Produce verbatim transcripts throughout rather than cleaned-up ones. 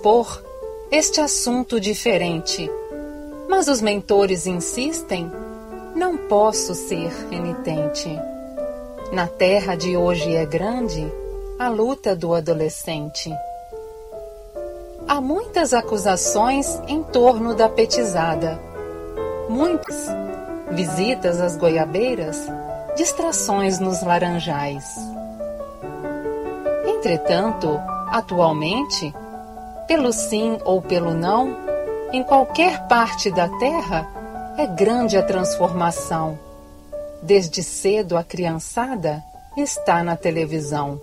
expor este assunto diferente, mas os mentores insistem, não posso ser renitente. Na terra de hoje é grande a luta do adolescente. Há muitas acusações em torno da petizada, muitas visitas às goiabeiras, distrações nos laranjais. Entretanto, atualmente, pelo sim ou pelo não, em qualquer parte da terra, é grande a transformação. Desde cedo a criançada está na televisão.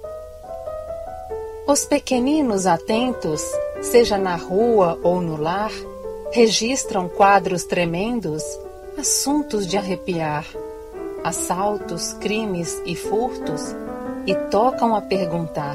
Os pequeninos atentos, seja na rua ou no lar, registram quadros tremendos, assuntos de arrepiar, assaltos, crimes e furtos, e tocam a perguntar.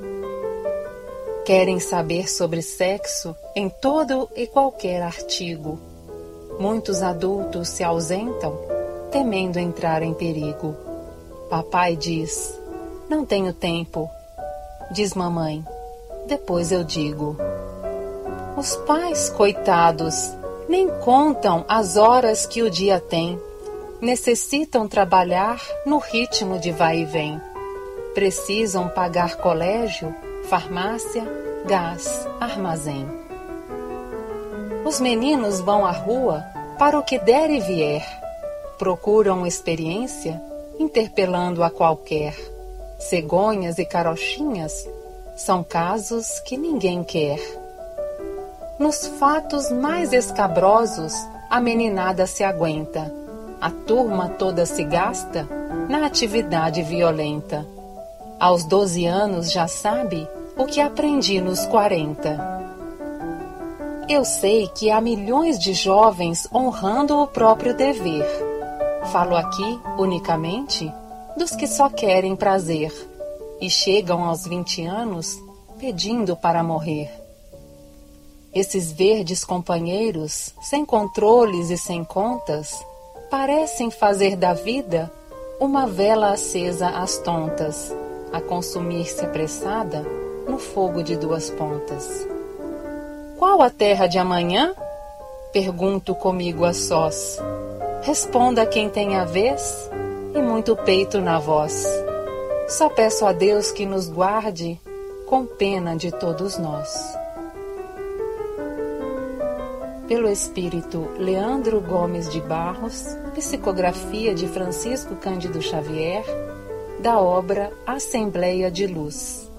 Querem saber sobre sexo em todo e qualquer artigo. Muitos adultos se ausentam, temendo entrar em perigo. Papai diz, não tenho tempo. Diz mamãe, depois eu digo. Os pais, coitados, nem contam as horas que o dia tem. Necessitam trabalhar no ritmo de vai e vem. Precisam pagar colégio, farmácia, gás, armazém. Os meninos vão à rua para o que der e vier. Procuram experiência, interpelando a qualquer. Cegonhas e carochinhas são casos que ninguém quer. Nos fatos mais escabrosos, a meninada se aguenta. A turma toda se gasta na atividade violenta. Aos doze anos já sabe o que aprendi nos quarenta. Eu sei que há milhões de jovens honrando o próprio dever. Falo aqui, unicamente, dos que só querem prazer e chegam aos vinte anos pedindo para morrer. Esses verdes companheiros, sem controles e sem contas, parecem fazer da vida uma vela acesa às tontas, a consumir-se apressada no fogo de duas pontas. Qual a terra de amanhã? Pergunto comigo a sós. Responda quem tem a vez e muito peito na voz. Só peço a Deus que nos guarde com pena de todos nós. Pelo Espírito Leandro Gomes de Barros, psicografia de Francisco Cândido Xavier, da obra Assembleia de Luz.